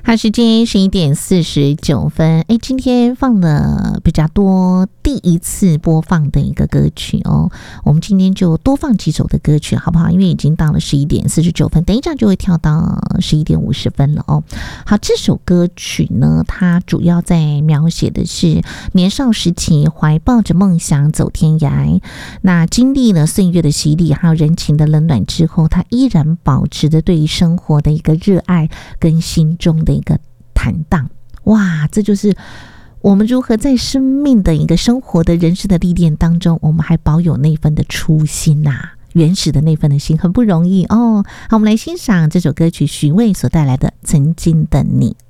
好，时间11:49。今天放了比较多第一次播放的一个歌曲哦，我们今天就多放几首的歌曲好不好？因为已经到了11:49，等一下就会跳到11:50了哦。好，这首歌曲呢，它主要在描写的是年少时期怀抱着梦想走天涯，那经历了岁月的洗礼还有人情的冷暖之后，他依然保持着对于生活的一个热爱跟心中的一个坦荡。哇，这就是我们如何在生命的一个生活的人生的历练当中，我们还保有那份的初心啊，原始的那份的心，很不容易哦。好，我们来欣赏这首歌曲，许巍所带来的《曾经的你》。